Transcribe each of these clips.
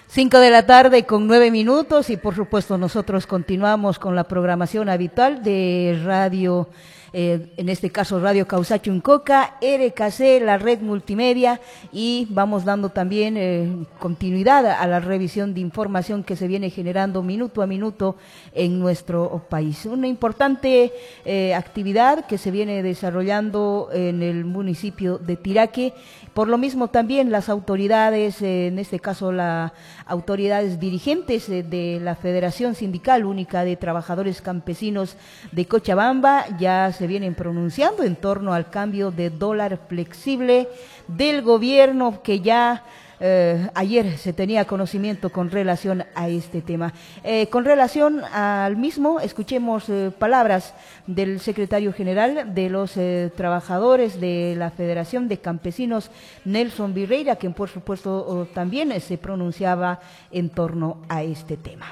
5 de la tarde con 9 minutos y por supuesto nosotros continuamos con la programación habitual de radio, en este caso Radio Causacho-Uncoca, RKC, la red multimedia, y vamos dando también continuidad a la revisión de información que se viene generando minuto a minuto en nuestro país. Una importante actividad que se viene desarrollando en el municipio de Tiraque. Por lo mismo también las autoridades, en este caso las autoridades dirigentes de la Federación Sindical Única de Trabajadores Campesinos de Cochabamba ya se vienen pronunciando en torno al cambio de dólar flexible del gobierno que ya ayer se tenía conocimiento con relación a este tema. Con relación al mismo, escuchemos palabras del secretario general de los trabajadores de la Federación de Campesinos, Nelson Virreira, quien por supuesto también se pronunciaba en torno a este tema.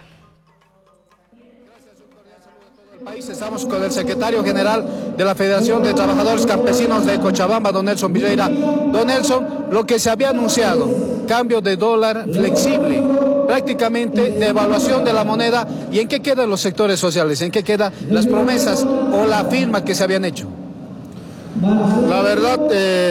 Estamos con el secretario general de la Federación de Trabajadores Campesinos de Cochabamba, don Nelson Virreira. Don Nelson, lo que se había anunciado, cambio de dólar flexible, prácticamente devaluación de la moneda, ¿y en qué quedan los sectores sociales? ¿En qué quedan las promesas o la firma que se habían hecho? La verdad,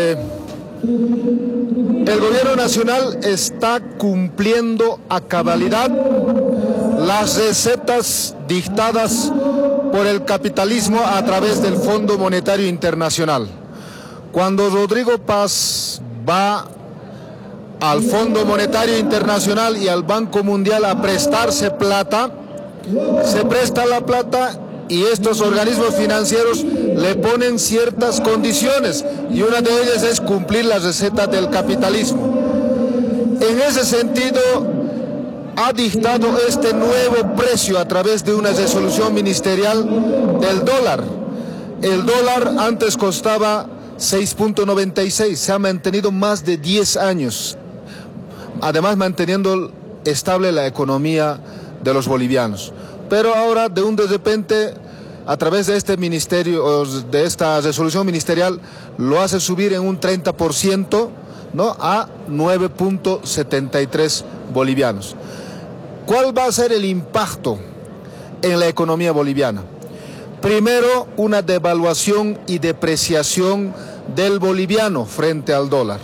el gobierno nacional está cumpliendo a cabalidad las recetas dictadas por el capitalismo a través del Fondo Monetario Internacional. Cuando Rodrigo Paz va al Fondo Monetario Internacional y al Banco Mundial a prestarse plata, se presta la plata y estos organismos financieros le ponen ciertas condiciones y una de ellas es cumplir las recetas del capitalismo. En ese sentido, ha dictado este nuevo precio a través de una resolución ministerial del dólar. El dólar antes costaba 6.96, se ha mantenido más de 10 años, además manteniendo estable la economía de los bolivianos. Pero ahora, de repente, a través de este ministerio, de esta resolución ministerial, lo hace subir en un 30%, ¿no?, a 9.73 bolivianos. ¿Cuál va a ser el impacto en la economía boliviana? Primero, una devaluación y depreciación del boliviano frente al dólar.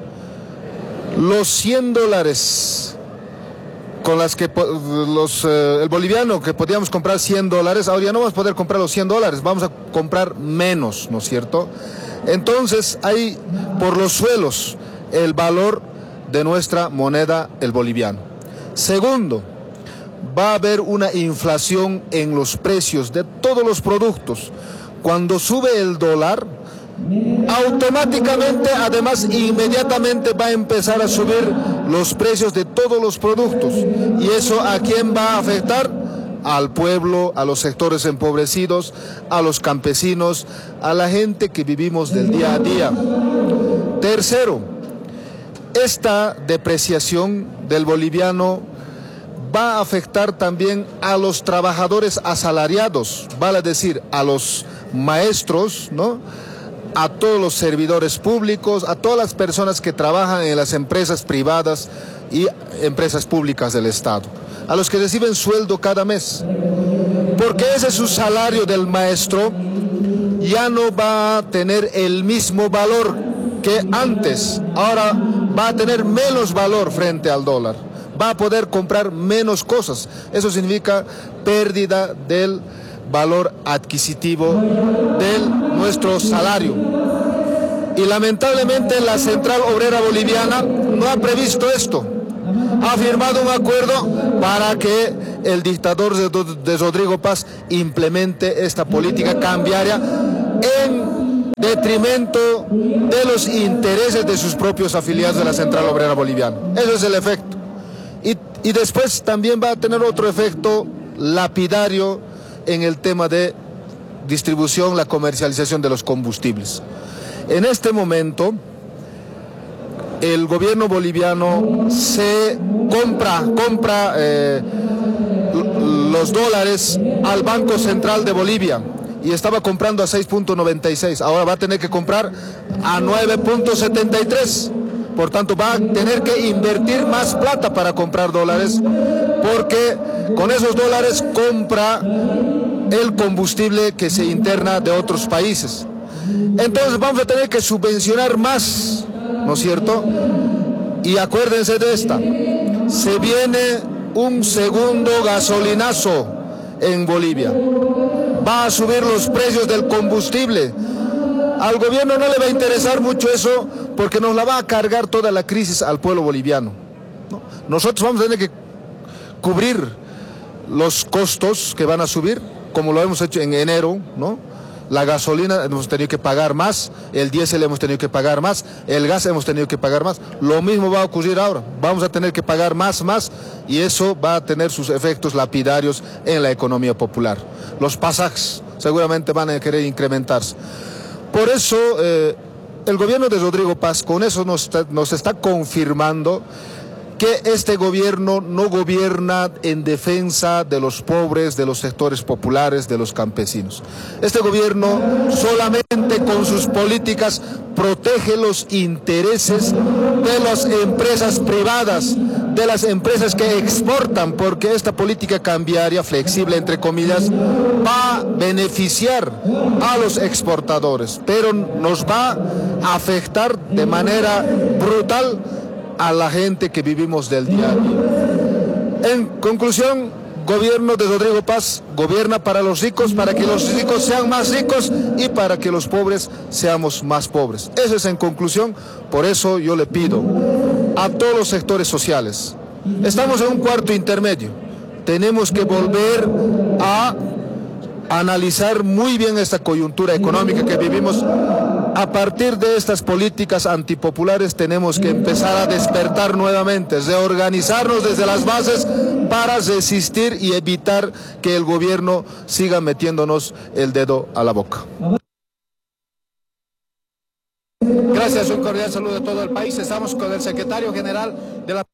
Los 100 dólares con las que el boliviano que podíamos comprar 100 dólares, ahora ya no vamos a poder comprar los 100 dólares, vamos a comprar menos, ¿no es cierto? Entonces hay por los suelos el valor de nuestra moneda, el boliviano. Segundo, va a haber una inflación en los precios de todos los productos. Cuando sube el dólar, automáticamente, además, inmediatamente va a empezar a subir los precios de todos los productos. ¿Y eso a quién va a afectar? Al pueblo, a los sectores empobrecidos, a los campesinos, a la gente que vivimos del día a día. Tercero, esta depreciación del boliviano va a afectar también a los trabajadores asalariados, vale decir, a los maestros, ¿no?, a todos los servidores públicos, a todas las personas que trabajan en las empresas privadas y empresas públicas del Estado, a los que reciben sueldo cada mes, porque ese es su salario del maestro, ya no va a tener el mismo valor que antes, ahora va a tener menos valor frente al dólar, va a poder comprar menos cosas. Eso significa pérdida del valor adquisitivo de nuestro salario. Y lamentablemente la Central Obrera Boliviana no ha previsto esto. Ha firmado un acuerdo para que el dictador de Rodrigo Paz implemente esta política cambiaria en detrimento de los intereses de sus propios afiliados de la Central Obrera Boliviana. Ese es el efecto. Y después también va a tener otro efecto lapidario en el tema de distribución, la comercialización de los combustibles. En este momento, el gobierno boliviano se compra los dólares al Banco Central de Bolivia y estaba comprando a 6.96, ahora va a tener que comprar a 9.73. por tanto va a tener que invertir más plata para comprar dólares, porque con esos dólares compra el combustible que se interna de otros países. Entonces vamos a tener que subvencionar más, ¿no es cierto? Y acuérdense de esta, se viene un segundo gasolinazo en Bolivia. Va a subir los precios del combustible. Al gobierno no le va a interesar mucho eso porque nos la va a cargar toda la crisis al pueblo boliviano, ¿no? Nosotros vamos a tener que cubrir los costos que van a subir, como lo hemos hecho en enero, ¿no? La gasolina hemos tenido que pagar más, el diésel hemos tenido que pagar más, el gas hemos tenido que pagar más. Lo mismo va a ocurrir ahora, vamos a tener que pagar más y eso va a tener sus efectos lapidarios en la economía popular. Los pasajes seguramente van a querer incrementarse. Por eso el gobierno de Rodrigo Paz con eso nos está confirmando que este gobierno no gobierna en defensa de los pobres, de los sectores populares, de los campesinos. Este gobierno solamente con sus políticas protege los intereses de las empresas privadas, de las empresas que exportan, porque esta política cambiaria, flexible entre comillas, va a beneficiar a los exportadores, pero nos va a afectar de manera brutal a la gente que vivimos del día a día. En conclusión, gobierno de Rodrigo Paz gobierna para los ricos, para que los ricos sean más ricos y para que los pobres seamos más pobres. Eso es en conclusión, por eso yo le pido a todos los sectores sociales, estamos en un cuarto intermedio, tenemos que volver a analizar muy bien esta coyuntura económica que vivimos. A partir de estas políticas antipopulares tenemos que empezar a despertar nuevamente, reorganizarnos desde las bases para resistir y evitar que el gobierno siga metiéndonos el dedo a la boca. Gracias, un cordial saludo a todo el país. Estamos con el secretario general de la